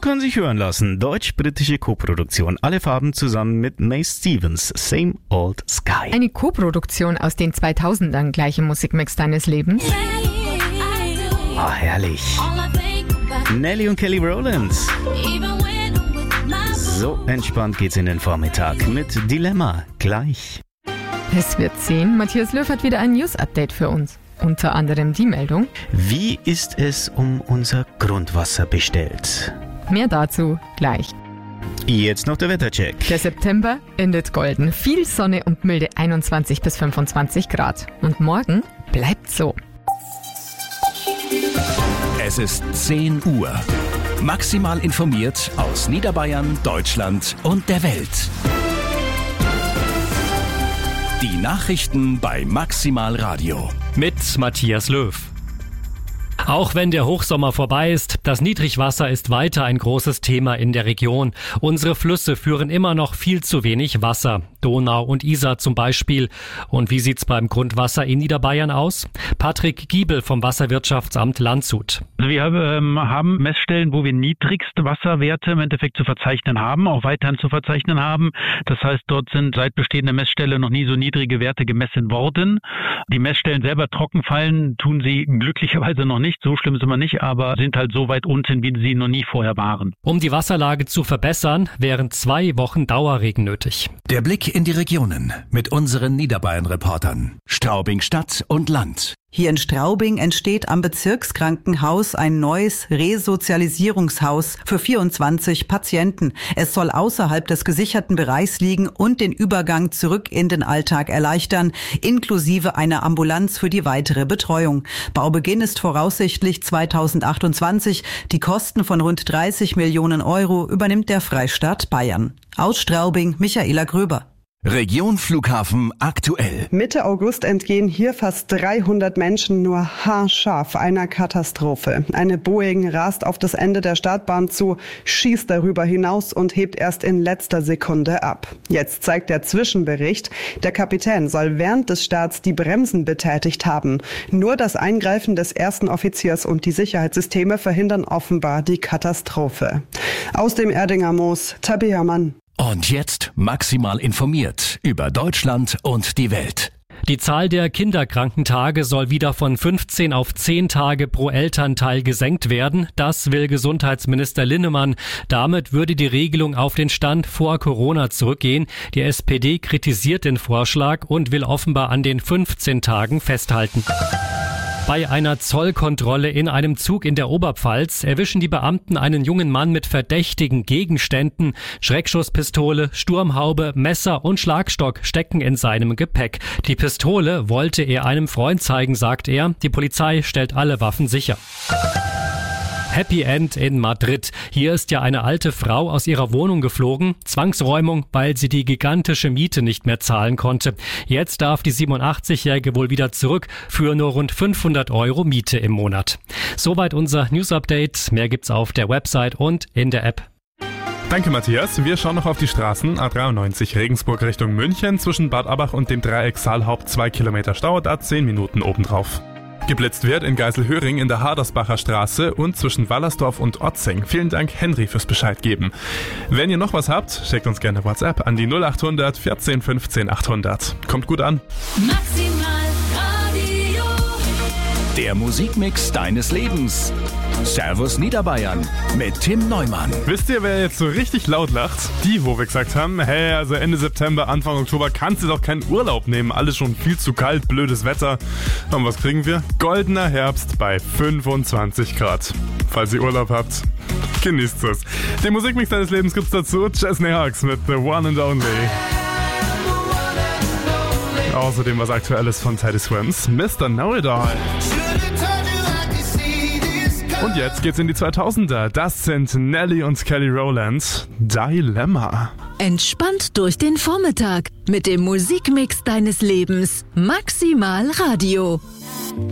kann sich hören lassen. Deutsch-britische Koproduktion. Alle Farben zusammen mit Mae Stevens. Same Old Sky. Eine Koproduktion aus den 2000ern, gleich im Musikmix deines Lebens. Oh, herrlich. Nelly und Kelly Rowlands. So entspannt geht's in den Vormittag mit Dilemma gleich. Es wird 10. Matthias Löw hat wieder ein News-Update für uns. Unter anderem die Meldung: Wie ist es um unser Grundwasser bestellt? Mehr dazu gleich. Jetzt noch der Wettercheck. Der September endet golden. Viel Sonne und milde 21 bis 25 Grad. Und morgen bleibt so. Es ist 10 Uhr. Maximal informiert aus Niederbayern, Deutschland und der Welt. Die Nachrichten bei Maximal Radio. Mit Matthias Löw. Auch wenn der Hochsommer vorbei ist, das Niedrigwasser ist weiter ein großes Thema in der Region. Unsere Flüsse führen immer noch viel zu wenig Wasser. Donau und Isar zum Beispiel. Und wie sieht's beim Grundwasser in Niederbayern aus? Patrick Giebel vom Wasserwirtschaftsamt Landshut. Wir haben Messstellen, wo wir niedrigste Wasserwerte im Endeffekt zu verzeichnen haben, auch weiterhin zu verzeichnen haben. Das heißt, dort sind seit Bestehen der Messstelle noch nie so niedrige Werte gemessen worden. Die Messstellen selber trocken fallen, tun sie glücklicherweise noch nicht. So schlimm sind wir nicht, aber sind halt so weit unten, wie sie noch nie vorher waren. Um die Wasserlage zu verbessern, wären 2 Wochen Dauerregen nötig. Der Blick in die Regionen mit unseren Niederbayern-Reportern. Straubing Stadt und Land. Hier in Straubing entsteht am Bezirkskrankenhaus ein neues Resozialisierungshaus für 24 Patienten. Es soll außerhalb des gesicherten Bereichs liegen und den Übergang zurück in den Alltag erleichtern, inklusive einer Ambulanz für die weitere Betreuung. Baubeginn ist voraussichtlich 2028. Die Kosten von rund 30 Millionen Euro übernimmt der Freistaat Bayern. Aus Straubing, Michaela Gröber. Region Flughafen aktuell. Mitte August entgehen hier fast 300 Menschen nur haarscharf einer Katastrophe. Eine Boeing rast auf das Ende der Startbahn zu, schießt darüber hinaus und hebt erst in letzter Sekunde ab. Jetzt zeigt der Zwischenbericht, der Kapitän soll während des Starts die Bremsen betätigt haben. Nur das Eingreifen des ersten Offiziers und die Sicherheitssysteme verhindern offenbar die Katastrophe. Aus dem Erdinger Moos, Tabea Mann. Und jetzt maximal informiert über Deutschland und die Welt. Die Zahl der Kinderkrankentage soll wieder von 15 auf 10 Tage pro Elternteil gesenkt werden. Das will Gesundheitsminister Linnemann. Damit würde die Regelung auf den Stand vor Corona zurückgehen. Die SPD kritisiert den Vorschlag und will offenbar an den 15 Tagen festhalten. Bei einer Zollkontrolle in einem Zug in der Oberpfalz erwischen die Beamten einen jungen Mann mit verdächtigen Gegenständen. Schreckschusspistole, Sturmhaube, Messer und Schlagstock stecken in seinem Gepäck. Die Pistole wollte er einem Freund zeigen, sagt er. Die Polizei stellt alle Waffen sicher. Happy End in Madrid. Hier ist ja eine alte Frau aus ihrer Wohnung geflogen. Zwangsräumung, weil sie die gigantische Miete nicht mehr zahlen konnte. Jetzt darf die 87-Jährige wohl wieder zurück für nur rund 500 Euro Miete im Monat. Soweit unser News-Update. Mehr gibt's auf der Website und in der App. Danke, Matthias. Wir schauen noch auf die Straßen. A93 Regensburg Richtung München. Zwischen Bad Abbach und dem Dreieck Saalhaupt 2 Kilometer Stau, da 10 Minuten obendrauf. Geblitzt wird in Geiselhöring in der Hadersbacher Straße und zwischen Wallersdorf und Otzing. Vielen Dank, Henry, fürs Bescheid geben. Wenn ihr noch was habt, schickt uns gerne WhatsApp an die 0800 14 15 800. Kommt gut an. Maximal Radio. Der Musikmix deines Lebens. Servus Niederbayern mit Tim Neumann. Wisst ihr, wer jetzt so richtig laut lacht? Die, wo wir gesagt haben, hey, also Ende September, Anfang Oktober kannst du doch keinen Urlaub nehmen. Alles schon viel zu kalt, blödes Wetter. Und was kriegen wir? Goldener Herbst bei 25 Grad. Falls ihr Urlaub habt, genießt es. Den Musikmix deines Lebens gibt's dazu. Chesney Hawks mit The One and Only. Außerdem was Aktuelles von Teddy Swims, Mr. Know-It-All. Und jetzt geht's in die 2000er. Das sind Nelly und Kelly Rowlands. Dilemma. Entspannt durch den Vormittag mit dem Musikmix deines Lebens. Maximal Radio.